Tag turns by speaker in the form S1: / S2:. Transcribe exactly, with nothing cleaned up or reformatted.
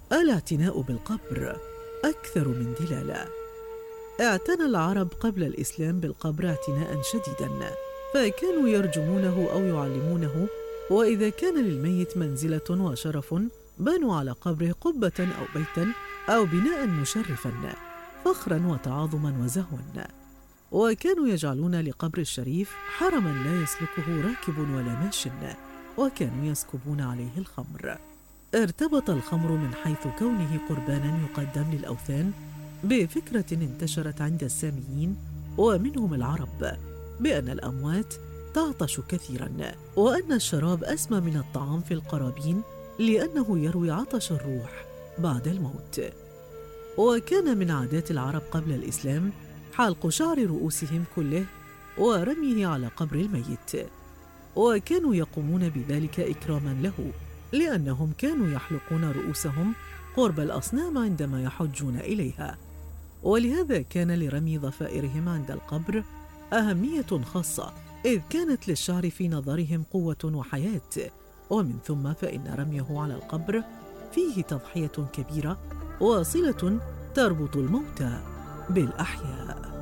S1: الاعتناء بالقبر أكثر من دلالة. اعتنى العرب قبل الإسلام بالقبر اعتناء شديداً، فكانوا يرجمونه أو يعلمونه، وإذا كان للميت منزلة وشرف بنوا على قبره قبة أو بيتاً أو بناء مشرفاً فخراً وتعاظماً وزهواً. وكانوا يجعلون لقبر الشريف حرماً لا يسلكه راكب ولا ماش، وكانوا يسكبون عليه الخمر. ارتبط الخمر من حيث كونه قرباناً يقدم للأوثان بفكرة انتشرت عند الساميين ومنهم العرب بأن الأموات تعطش كثيراً، وأن الشراب أسمى من الطعام في القرابين لأنه يروي عطش الروح بعد الموت. وكان من عادات العرب قبل الإسلام حلق شعر رؤوسهم كله ورميه على قبر الميت، وكانوا يقومون بذلك إكراماً له، لأنهم كانوا يحلقون رؤوسهم قرب الأصنام عندما يحجون إليها، ولهذا كان لرمي ضفائرهم عند القبر أهمية خاصة، إذ كانت للشعر في نظرهم قوة وحياة، ومن ثم فإن رميه على القبر فيه تضحية كبيرة وصلة تربط الموتى بالأحياء.